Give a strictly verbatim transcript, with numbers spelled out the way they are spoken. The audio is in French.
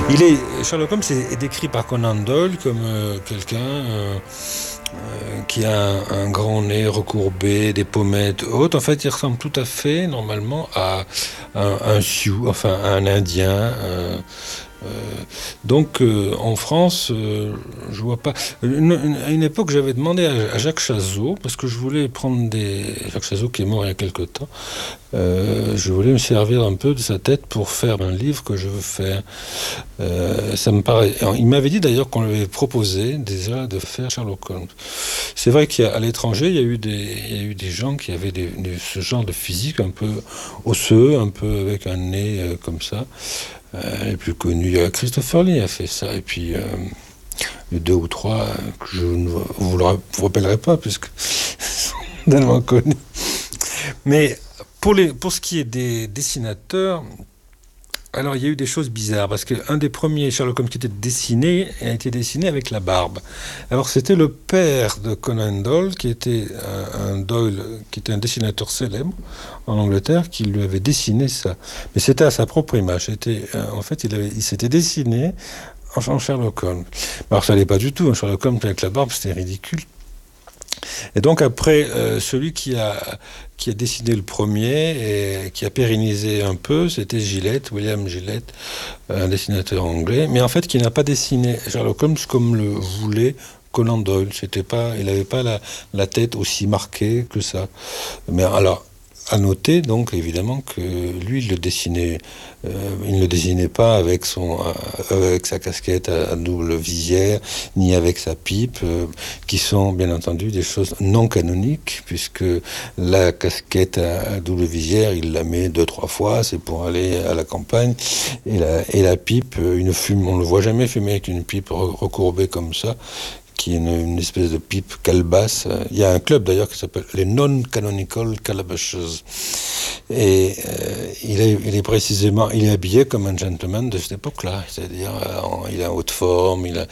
Il est, Sherlock Holmes est, est décrit par Conan Doyle comme euh, quelqu'un euh, euh, qui a un, un grand nez recourbé, des pommettes hautes. En fait, il ressemble tout à fait, normalement, à un, un Sioux, enfin à un Indien. euh, euh, donc, euh, en France, euh, je vois pas. Une- une- à une époque, j'avais demandé à, à Jacques Chazot, parce que je voulais prendre des. Jacques Chazot qui est mort il y a quelque temps. Euh, je voulais me servir un peu de sa tête pour faire un livre que je veux faire. Euh, ça me paraît. Alors, il m'avait dit d'ailleurs qu'on lui avait proposé déjà de faire Sherlock Holmes. C'est vrai qu'à l'étranger, il y a eu des, il y a eu des gens qui avaient des- des- ce genre de physique un peu osseux, un peu avec un nez euh, comme ça. Euh, les plus connus, il y a Christopher Lee a fait ça, et puis euh, deux ou trois euh, que je ne vous, le ra- vous rappellerai pas puisque ils sont tellement connus. Mais pour, les, pour ce qui est des dessinateurs, alors il y a eu des choses bizarres parce qu'un des premiers Sherlock Holmes qui était dessiné a été dessiné avec la barbe. Alors c'était le père de Conan Doyle qui était un, un Doyle qui était un dessinateur célèbre en Angleterre qui lui avait dessiné ça. Mais c'était à sa propre image. C'était, euh, en fait, il, avait, il s'était dessiné en, en Sherlock Holmes. Alors ça n'allait pas du tout. Un Sherlock Holmes avec la barbe, c'était ridicule. Et donc après, euh, celui qui a, qui a dessiné le premier et qui a pérennisé un peu, c'était Gillette, William Gillette, un dessinateur anglais, mais en fait qui n'a pas dessiné Sherlock Holmes comme le voulait Conan Doyle. C'était pas, il n'avait pas la, la tête aussi marquée que ça. Mais alors, à noter donc évidemment que lui il le dessinait, euh, il ne le dessinait pas avec son, euh, avec sa casquette à, à double visière, ni avec sa pipe, euh, qui sont bien entendu des choses non canoniques, puisque la casquette à, à double visière il la met deux trois fois, c'est pour aller à la campagne, et la, et la pipe, euh, une fume, on ne le voit jamais fumer avec une pipe recourbée comme ça, qui est une, une espèce de pipe calebasse. Il y a un club d'ailleurs qui s'appelle les Non-Canonical Calabashes. Et euh, il, est, il est précisément, il est habillé comme un gentleman de cette époque-là, c'est-à-dire euh, il est en haute forme, il a,